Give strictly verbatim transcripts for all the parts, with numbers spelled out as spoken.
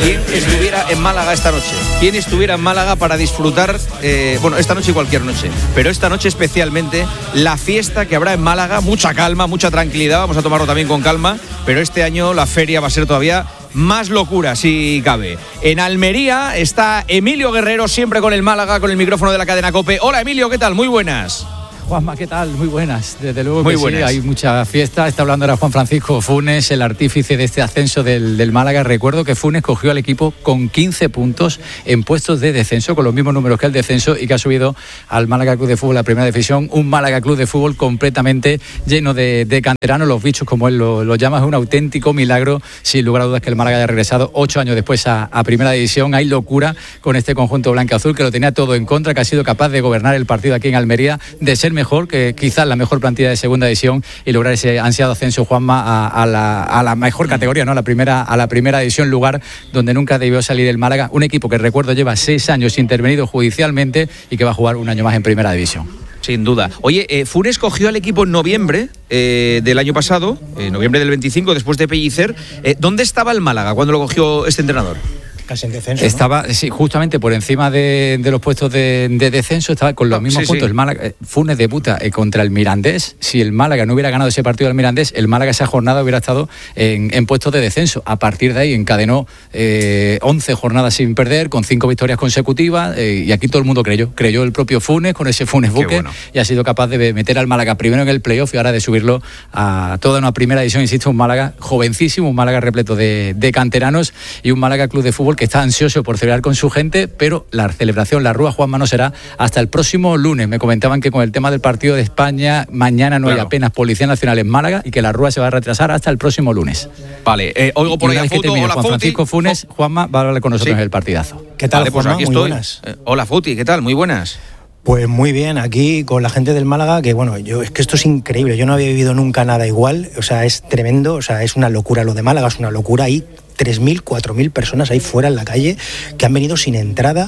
¿Quién estuviera en Málaga esta noche? ¿Quién estuviera en Málaga para disfrutar, eh, bueno, esta noche y cualquier noche, pero esta noche especialmente, la fiesta que habrá en Málaga? Mucha calma, mucha tranquilidad, vamos a tomarlo también con calma, pero este año la feria va a ser todavía más locura, si cabe. En Almería está Emilio Guerrero, siempre con el Málaga, con el micrófono de la cadena COPE. Hola Emilio, ¿qué tal? Muy buenas. Juanma, ¿qué tal? Muy buenas. Desde luego Muy que buenas. sí, hay mucha fiesta. Está hablando ahora Juan Francisco Funes, el artífice de este ascenso del, del Málaga. Recuerdo que Funes cogió al equipo con quince puntos en puestos de descenso, con los mismos números que el descenso, y que ha subido al Málaga Club de Fútbol a la primera división. Un Málaga Club de Fútbol completamente lleno de, de canteranos, los bichos, como él lo, lo llama. Es un auténtico milagro, sin lugar a dudas, que el Málaga haya regresado ocho años después a, a primera división. Hay locura con este conjunto blanco-azul, que lo tenía todo en contra, que ha sido capaz de gobernar el partido aquí en Almería, de ser mejor, que quizás la mejor plantilla de segunda división, y lograr ese ansiado ascenso, Juanma, a, a, la, a la mejor categoría, ¿no? A la primera, a la primera división, lugar donde nunca debió salir el Málaga. Un equipo que, recuerdo, lleva seis años intervenido judicialmente y que va a jugar un año más en primera división. Sin duda. Oye, eh, Funes cogió al equipo en noviembre eh, del año pasado, en eh, noviembre del veinticinco, después de Pellicer. Eh, ¿Dónde estaba el Málaga cuando lo cogió este entrenador? Casi en descenso, ¿no? Estaba, sí, justamente por encima de, de los puestos de, de descenso, estaba con los mismos sí, puntos. Sí. El Málaga, Funes debuta eh, contra el Mirandés. Si el Málaga no hubiera ganado ese partido del Mirandés, el Málaga esa jornada hubiera estado en, en puestos de descenso. A partir de ahí encadenó eh, once jornadas sin perder, con cinco victorias consecutivas, eh, y aquí todo el mundo creyó. Creyó el propio Funes, con ese Funes buque, bueno. Y ha sido capaz de meter al Málaga primero en el playoff y ahora de subirlo a toda una primera división. Insisto, un Málaga jovencísimo, un Málaga repleto de, de canteranos, y un Málaga Club de Fútbol que está ansioso por celebrar con su gente, pero la celebración, la Rúa, Juanma, no será hasta el próximo lunes. Me comentaban que con el tema del partido de España, mañana no claro. hay apenas Policía Nacional en Málaga, y que la Rúa se va a retrasar hasta el próximo lunes. Vale, eh, oigo por ahí a foto. Hola, Juan Francisco Funes, Juanma va a hablar con nosotros sí. en el partidazo. ¿Qué tal, vale, pues Juanma? aquí Muy estoy. buenas. Eh, hola, Futi, ¿qué tal? Muy buenas. Pues muy bien, aquí con la gente del Málaga, que bueno, yo es que esto es increíble, yo no había vivido nunca nada igual, o sea, es tremendo, o sea, es una locura lo de Málaga, es una locura. Ahí tres mil, cuatro mil personas ahí fuera en la calle que han venido sin entrada,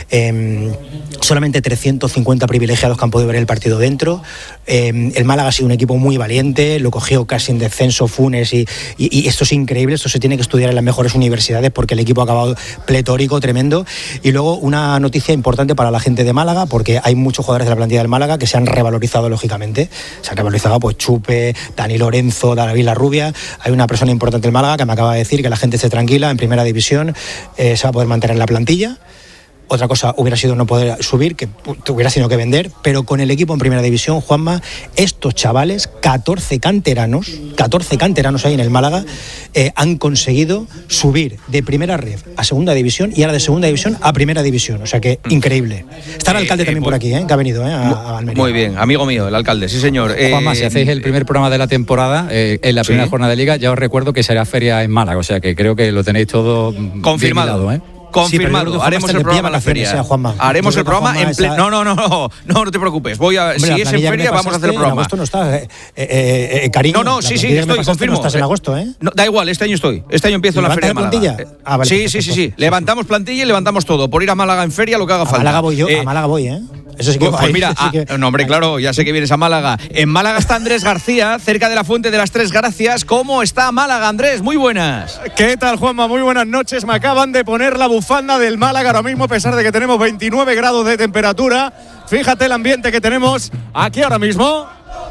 eh, solamente trescientos cincuenta privilegiados que han podido ver el partido dentro. Eh, el Málaga ha sido un equipo muy valiente, lo cogió casi en descenso Funes, y, y, y esto es increíble, esto se tiene que estudiar en las mejores universidades porque el equipo ha acabado pletórico, tremendo. Y luego una noticia importante para la gente de Málaga, porque hay muchos jugadores de la plantilla del Málaga que se han revalorizado lógicamente, se han revalorizado pues Chupe, Dani Lorenzo, David Larrubia. Hay una persona importante del Málaga que me acaba de decir que la gente esté tranquila, en primera división eh, se va a poder mantener la plantilla. Otra cosa hubiera sido no poder subir, que hubiera sido que vender, pero con el equipo en primera división, Juanma, estos chavales, catorce canteranos, catorce canteranos ahí en el Málaga, eh, han conseguido subir de primera red a segunda división y ahora de segunda división a primera división. O sea que increíble. Está el alcalde eh, también eh, por aquí, eh, que ha venido eh, a, a Almería. Muy bien, amigo mío, el alcalde, sí señor. Eh, Juanma, si hacéis el primer programa de la temporada, eh, en la sí. primera jornada de Liga, ya os recuerdo que será feria en Málaga, o sea que creo que lo tenéis todo confirmado, mirado, ¿eh? Confirmado, sí, haremos el programa en la feria. Sea, haremos el programa en pleno. Esa... No, no, no, no, no, no te preocupes. Voy a, Hombre, si es en feria, vamos a hacer el programa. En agosto no estás, eh, eh, eh, cariño. No, no, sí, sí, estoy, confirmo. No estás en agosto, ¿eh? No, da igual, este año estoy. Este año empiezo en la feria de Málaga. plantilla? Ah, vale, sí, perfecto, sí, sí, sí. Levantamos plantilla y levantamos todo. Por ir a Málaga en feria, lo que haga a falta. Málaga voy yo, eh, a Málaga voy, ¿eh? Eso sí que pues, pues mira, sí que... ah, no, hombre, claro, ya sé que vienes a Málaga. En Málaga está Andrés García, cerca de la Fuente de las Tres Gracias. ¿Cómo está Málaga, Andrés? Muy buenas. ¿Qué tal, Juanma? Muy buenas noches. Me acaban de poner la bufanda del Málaga ahora mismo, a pesar de que tenemos veintinueve grados de temperatura. Fíjate el ambiente que tenemos aquí ahora mismo.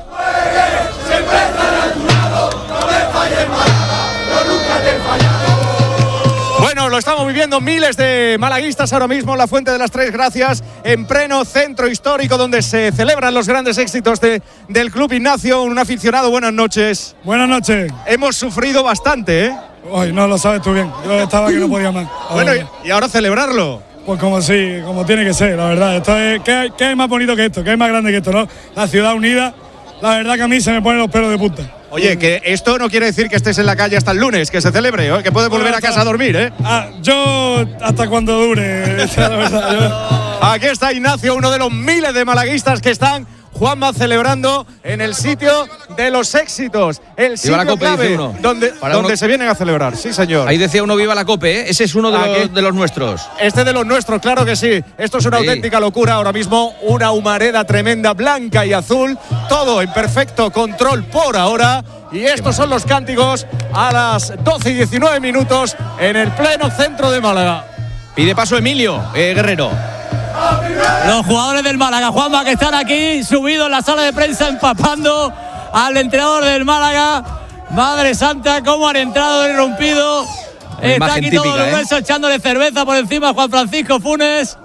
Bueno, lo estamos viviendo miles de malaguistas ahora mismo en la Fuente de las Tres Gracias, en pleno centro histórico donde se celebran los grandes éxitos de, del Club Ignacio. Un aficionado, buenas noches. Buenas noches. Hemos sufrido bastante, ¿eh? Ay, no lo sabes tú bien. Yo estaba que no podía más. Bueno, y, y ahora celebrarlo. Pues como sí, como tiene que ser, la verdad. Esto es, ¿qué, hay, ¿Qué hay más bonito que esto? ¿Qué hay más grande que esto, no? La ciudad unida. La verdad que a mí se me ponen los pelos de punta. Oye, que esto no quiere decir que estés en la calle hasta el lunes, que se celebre, ¿eh? Que puedes volver bueno, a casa a dormir, ¿eh? Ah, yo hasta cuando dure, la verdad. Yo... Aquí está Ignacio, uno de los miles de malaguistas que están, Juanma, celebrando en el sitio de los éxitos, el sitio la Cope, clave uno. donde, donde uno... se vienen a celebrar. Sí, señor. Ahí decía uno, viva la Cope, ¿eh? Ese es uno de los, de los nuestros. Este de los nuestros, claro que sí. Esto es una sí. auténtica locura ahora mismo, una humareda tremenda, blanca y azul, todo en perfecto control por ahora. Y estos son los cánticos a las doce y diecinueve minutos en el pleno centro de Málaga. Pide paso Emilio eh, Guerrero. Los jugadores del Málaga, Juanma, que están aquí subidos en la sala de prensa empapando al entrenador del Málaga. Madre santa, cómo han entrado de rompido. Está aquí todo el universo, ¿eh? Echándole cerveza por encima a Juan Francisco Funes.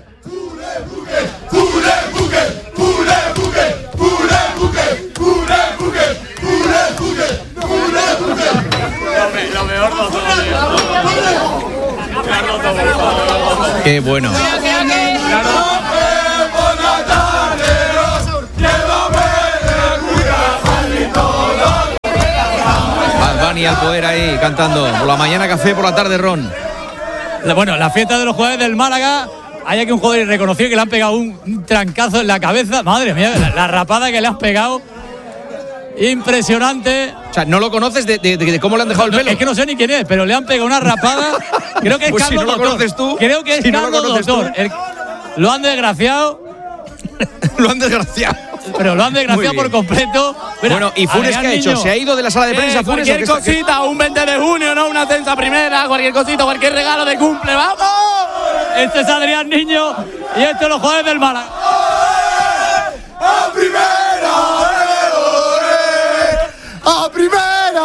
Qué bueno. Bad Bunny al poder ahí cantando. Por la mañana café, por la tarde ron. Bueno, la fiesta de los jugadores del Málaga. Hay aquí un jugador irreconocible que le han pegado un, un trancazo en la cabeza. Madre mía, la, la rapada que le has pegado. Impresionante. O sea, ¿no lo conoces de, de, de, de cómo le han dejado el pelo? No, es que no sé ni quién es, pero le han pegado una rapada. Creo que es pues Carlos si no lo Doctor. conoces tú. Creo que es si Carlos no lo Doctor. El, lo han desgraciado. Lo han desgraciado. Pero lo han desgraciado por completo. Mira, bueno, ¿y Funes qué ha hecho? ¿Se ha ido de la sala de prensa? Eh, Funes, cualquier cosita, un veinte de junio, ¿no? Una ascenso a primera, cualquier cosita, cualquier regalo de cumple, ¡vamos! Este es Adrián Niño y estos son los jugadores del Málaga. ¡A primera! ¡A primera!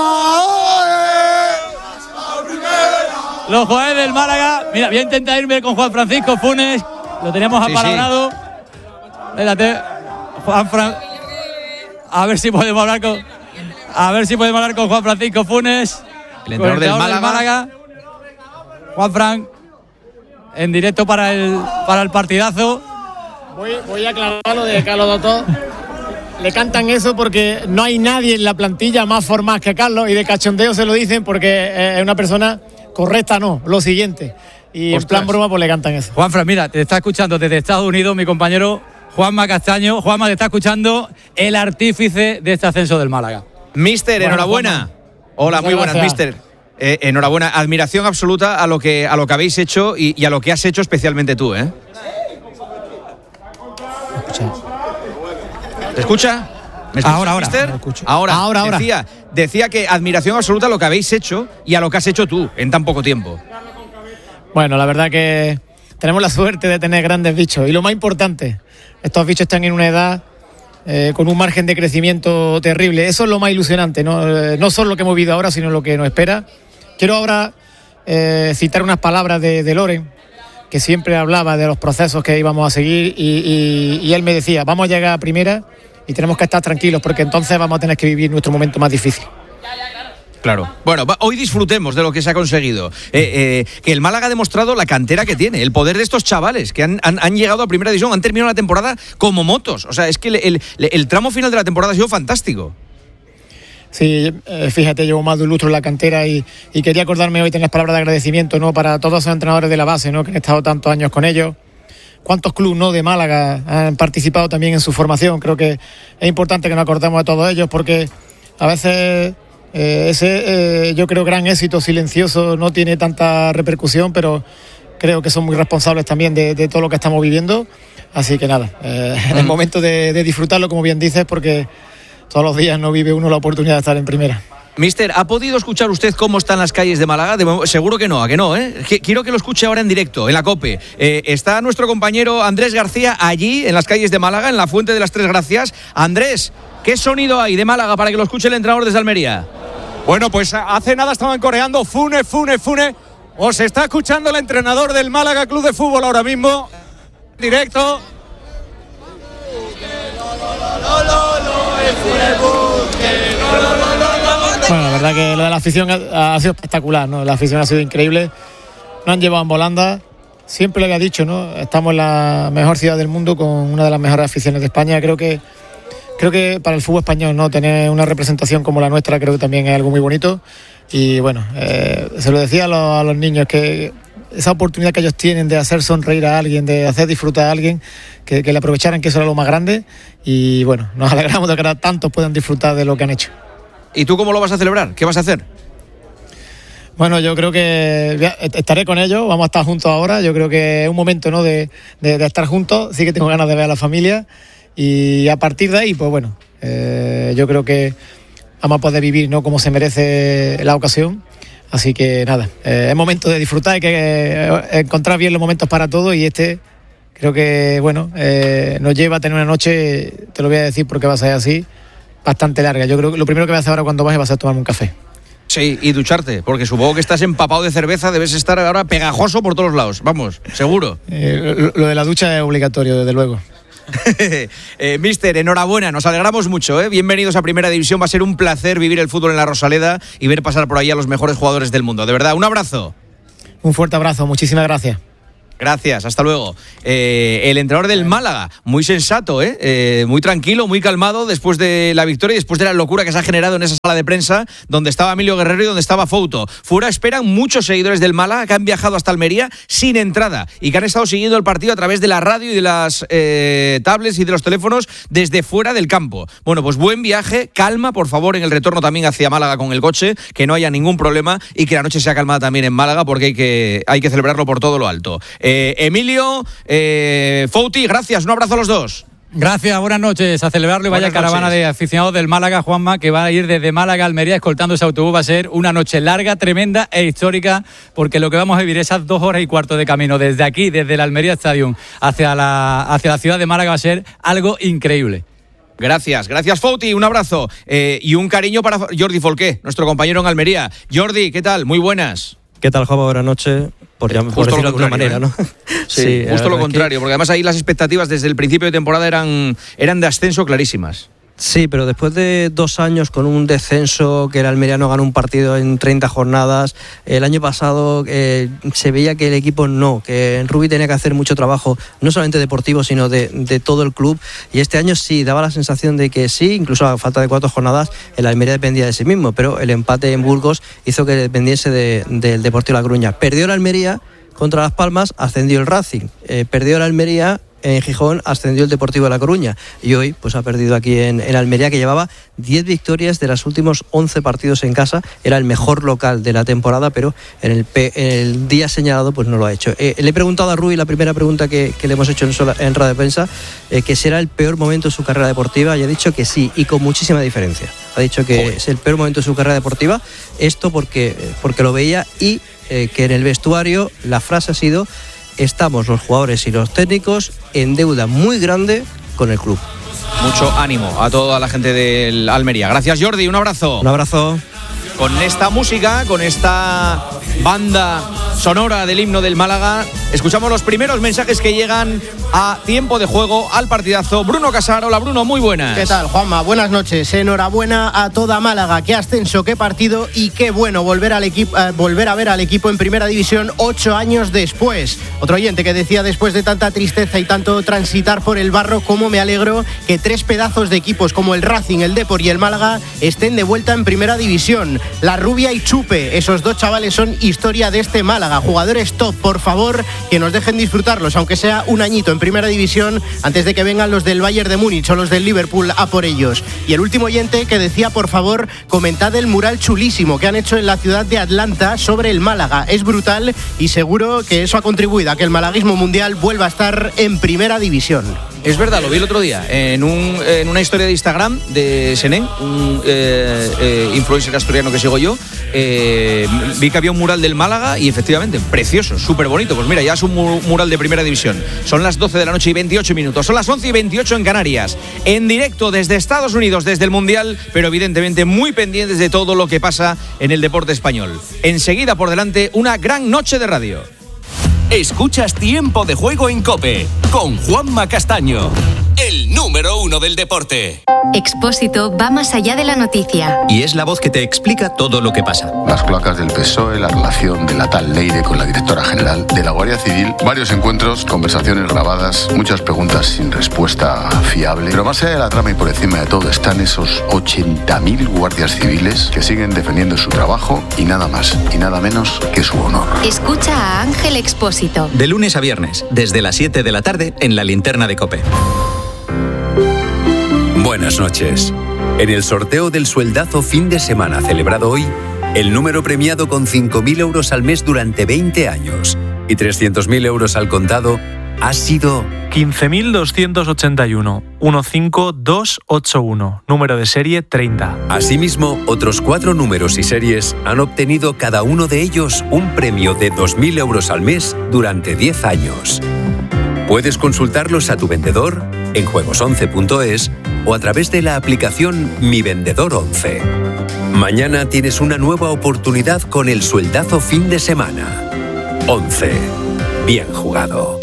¡A primera! Los jugadores del Málaga. Mira, voy a intentar irme con Juan Francisco Funes. Lo teníamos apalabrado. Sí, sí. Espérate, Juan Fran. A ver si podemos hablar con. A ver si podemos hablar con Juan Francisco Funes. El entrenador, del, Málaga. del Málaga. Juan Fran. En directo para el, para el partidazo. Voy, voy a aclarar lo de Carlos Doctor. Le cantan eso porque no hay nadie en la plantilla más formal que Carlos, y de cachondeo se lo dicen porque es una persona correcta, no, lo siguiente. Y Ostras. En plan broma pues le cantan eso. Juanfran, mira, te está escuchando desde Estados Unidos mi compañero Juanma Castaño. Juanma, te está escuchando el artífice de este ascenso del Málaga. Mister, bueno, enhorabuena. Juanma. Hola, Muchas muy buenas, gracias. Mister. Eh, enhorabuena, admiración absoluta a lo que a lo que habéis hecho y, y a lo que has hecho especialmente tú, ¿eh? ¿Te escucha? ¿Me escucha, ahora, ahora. Mister? Ahora, ahora, ahora. Decía, decía que admiración absoluta a lo que habéis hecho y a lo que has hecho tú en tan poco tiempo. Bueno, la verdad que tenemos la suerte de tener grandes bichos y lo más importante, estos bichos están en una edad eh, con un margen de crecimiento terrible. Eso es lo más ilusionante, ¿no? Eh, no solo lo que hemos vivido ahora, sino lo que nos espera. Quiero ahora eh, citar unas palabras de, de Loren, que siempre hablaba de los procesos que íbamos a seguir y, y, y él me decía, vamos a llegar a primera y tenemos que estar tranquilos porque entonces vamos a tener que vivir nuestro momento más difícil. Claro. Bueno, hoy disfrutemos de lo que se ha conseguido. Eh, eh, que el Málaga ha demostrado la cantera que tiene, el poder de estos chavales que han, han, han llegado a primera división, han terminado la temporada como motos. O sea, es que el, el, el tramo final de la temporada ha sido fantástico. Sí, eh, fíjate, llevo más de un lustro en la cantera y, y quería acordarme hoy, tener palabras de agradecimiento, ¿no?, para todos esos entrenadores de la base, ¿no?, que han estado tantos años con ellos. ¿Cuántos clubes, no, de Málaga han participado también en su formación? Creo que es importante que nos acordemos de todos ellos porque a veces eh, ese, eh, yo creo, gran éxito silencioso no tiene tanta repercusión, pero creo que son muy responsables también de, de todo lo que estamos viviendo. Así que nada, eh, es el momento de, de disfrutarlo, como bien dices, porque todos los días no vive uno la oportunidad de estar en primera. Mister, ¿ha podido escuchar usted cómo están las calles de Málaga? De, seguro que no, ¿a que no? ¿eh? Quiero que lo escuche ahora en directo, en la COPE. Eh, está nuestro compañero Andrés García allí, en las calles de Málaga, en la Fuente de las Tres Gracias. Andrés, ¿qué sonido hay de Málaga para que lo escuche el entrenador desde Almería? Bueno, pues hace nada estaban coreando Fune, Fune, Fune. Os está escuchando el entrenador del Málaga Club de Fútbol ahora mismo, directo. Bueno, la verdad que lo de la afición ha, ha sido espectacular, ¿no? La afición ha sido increíble. Nos han llevado en volanda. Siempre lo había dicho, ¿no? Estamos en la mejor ciudad del mundo con una de las mejores aficiones de España. Creo que creo que para el fútbol español, ¿no?, tener una representación como la nuestra creo que también es algo muy bonito. Y bueno, eh, se lo decía a los, a los niños, que esa oportunidad que ellos tienen de hacer sonreír a alguien, de hacer disfrutar a alguien, que, que le aprovecharan, que eso era lo más grande. Y bueno, nos alegramos de que ahora tantos puedan disfrutar de lo que han hecho. ¿Y tú cómo lo vas a celebrar? ¿Qué vas a hacer? Bueno, yo creo que estaré con ellos, vamos a estar juntos ahora. Yo creo que es un momento, ¿no?, de, de, de estar juntos. Sí que tengo ganas de ver a la familia y a partir de ahí, pues bueno, eh, yo creo que vamos a poder vivir, ¿no?, como se merece la ocasión. Así que nada, eh, es momento de disfrutar, hay que eh, encontrar bien los momentos para todo, y este creo que, bueno, eh, nos lleva a tener una noche, te lo voy a decir porque va a ser así, bastante larga. Yo creo que lo primero que voy a hacer ahora cuando baje va a ser tomarme un café. Sí, y ducharte, porque supongo que estás empapado de cerveza, debes estar ahora pegajoso por todos lados, vamos, seguro. Eh, lo, lo de la ducha es obligatorio, desde luego. eh, Mister, enhorabuena, nos alegramos mucho, ¿eh? Bienvenidos a Primera División, va a ser un placer vivir el fútbol en la Rosaleda y ver pasar por ahí a los mejores jugadores del mundo, de verdad, un abrazo. Un fuerte abrazo, muchísimas gracias. Gracias, hasta luego. Eh, el entrenador del Málaga, muy sensato, ¿eh? Eh, muy tranquilo, muy calmado después de la victoria y después de la locura que se ha generado en esa sala de prensa donde estaba Emilio Guerrero y donde estaba Fouto. Fuera esperan muchos seguidores del Málaga que han viajado hasta Almería sin entrada y que han estado siguiendo el partido a través de la radio y de las eh, tablets y de los teléfonos desde fuera del campo. Bueno, pues buen viaje, calma, por favor, en el retorno también hacia Málaga con el coche, que no haya ningún problema y que la noche sea calmada también en Málaga porque hay que, hay que celebrarlo por todo lo alto. Eh, Emilio, eh, Fouti, gracias, un abrazo a los dos. Gracias, buenas noches, a celebrarlo y vaya Buenas caravana noches. de aficionados del Málaga, Juanma, que va a ir desde Málaga a Almería escoltando ese autobús. Va a ser una noche larga, tremenda e histórica, porque lo que vamos a vivir esas dos horas y cuarto de camino desde aquí, desde el Almería Stadium hacia la, hacia la ciudad de Málaga, va a ser algo increíble. Gracias, gracias Fouti, un abrazo eh, y un cariño para Jordi Folqué, nuestro compañero en Almería. Jordi, ¿qué tal? Muy buenas. ¿Qué tal, Juanma? Buenas noches. Por, ya, por decirlo de alguna manera, ¿no? Sí, sí, justo lo contrario, que... porque además ahí las expectativas desde el principio de temporada eran, eran de ascenso clarísimas. Sí, pero después de dos años con un descenso, que el Almería no ganó un partido en treinta jornadas, el año pasado eh, se veía que el equipo no, que Rubi tenía que hacer mucho trabajo, no solamente deportivo, sino de, de todo el club, y este año sí, daba la sensación de que sí, incluso a falta de cuatro jornadas, el Almería dependía de sí mismo, pero el empate en Burgos hizo que dependiese de, del Deportivo La Coruña. Perdió el Almería contra Las Palmas, ascendió el Racing, eh, perdió el Almería en Gijón, ascendió el Deportivo de La Coruña, y hoy pues ha perdido aquí en, en Almería, que llevaba diez victorias de los últimos once partidos en casa. Era el mejor local de la temporada, pero en el, en el día señalado pues no lo ha hecho. Eh, le he preguntado a Rui, la primera pregunta que, que le hemos hecho en, sola, en radio de prensa, eh, que si era el peor momento de su carrera deportiva, y ha dicho que sí, y con muchísima diferencia. Ha dicho que Joder. es el peor momento de su carrera deportiva, esto porque, porque lo veía, y eh, que en el vestuario la frase ha sido: estamos los jugadores y los técnicos en deuda muy grande con el club. Mucho ánimo a toda la gente del Almería. Gracias, Jordi, un abrazo. Un abrazo. Con esta música, con esta banda sonora del himno del Málaga, escuchamos los primeros mensajes que llegan a tiempo de juego, al partidazo. Bruno Casar, hola Bruno, muy buenas. ¿Qué tal, Juanma? Buenas noches. Enhorabuena a toda Málaga. Qué ascenso, qué partido y qué bueno volver al equipo, eh, volver a ver al equipo en Primera División ocho años después. Otro oyente que decía, después de tanta tristeza y tanto transitar por el barro, cómo me alegro que tres pedazos de equipos como el Racing, el Depor y el Málaga estén de vuelta en Primera División. La Rubia y Chupe, esos dos chavales son historia de este Málaga. Jugadores top, por favor, que nos dejen disfrutarlos, aunque sea un añito en Primera División, antes de que vengan los del Bayern de Múnich o los del Liverpool a por ellos. Y el último oyente que decía, por favor, comentad el mural chulísimo que han hecho en la ciudad de Atlanta sobre el Málaga. Es brutal y seguro que eso ha contribuido a que el malaguismo mundial vuelva a estar en Primera División. Es verdad, lo vi el otro día en, un, en una historia de Instagram de Senén, un eh, eh, influencer asturiano que sigo yo. Eh, vi que había un mural del Málaga y efectivamente, precioso, súper bonito. Pues mira, ya es un mural de Primera División. Son las doce de la noche y veintiocho minutos. Son las once y veintiocho en Canarias. En directo desde Estados Unidos, desde el Mundial, pero evidentemente muy pendientes de todo lo que pasa en el deporte español. Enseguida por delante, una gran noche de radio. Escuchas Tiempo de Juego en COPE con Juanma Castaño, el número uno del deporte. Expósito va más allá de la noticia. Y es la voz que te explica todo lo que pasa. Las cloacas del P S O E, la relación de la tal Leire con la directora general de la Guardia Civil, varios encuentros, conversaciones grabadas, muchas preguntas sin respuesta fiable. Pero más allá de la trama y por encima de todo están esos ochenta mil guardias civiles que siguen defendiendo su trabajo y nada más y nada menos que su honor. Escucha a Ángel Expósito. De lunes a viernes, desde las siete de la tarde, en la linterna de COPE. Buenas noches. En el sorteo del sueldazo fin de semana celebrado hoy, el número premiado con cinco mil euros al mes durante veinte años y trescientos mil euros al contado ha sido quince mil doscientos ochenta y uno, quince mil doscientos ochenta y uno, número de serie treinta. Asimismo, otros cuatro números y series han obtenido cada uno de ellos un premio de dos mil euros al mes durante diez años. Puedes consultarlos a tu vendedor, en juegos once punto es o a través de la aplicación Mi Vendedor once. Mañana tienes una nueva oportunidad con el sueldazo fin de semana. once. Bien jugado.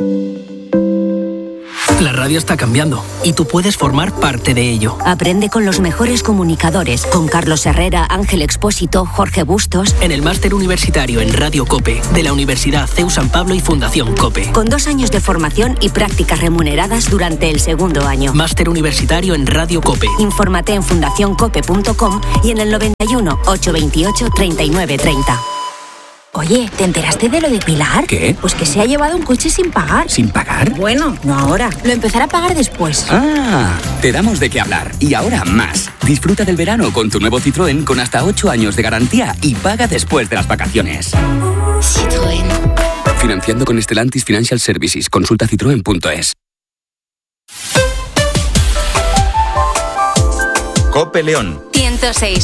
La radio está cambiando y tú puedes formar parte de ello. Aprende con los mejores comunicadores, con Carlos Herrera, Ángel Expósito, Jorge Bustos. En el máster universitario en Radio COPE de la Universidad C E U San Pablo y Fundación COPE. Con dos años de formación y prácticas remuneradas durante el segundo año. Máster universitario en Radio COPE. Infórmate en fundación cope punto com y en el noventa y uno, ochocientos veintiocho, treinta y nueve treinta. Oye, ¿te enteraste de lo de Pilar? ¿Qué? Pues que se ha llevado un coche sin pagar. ¿Sin pagar? Bueno, no ahora. Lo empezará a pagar después. Ah, te damos de qué hablar. Y ahora más. Disfruta del verano con tu nuevo Citroën con hasta ocho años de garantía y paga después de las vacaciones. Citroën. Financiando con Stellantis Financial Services. Consulta citroen punto es. Cope León. ciento seis.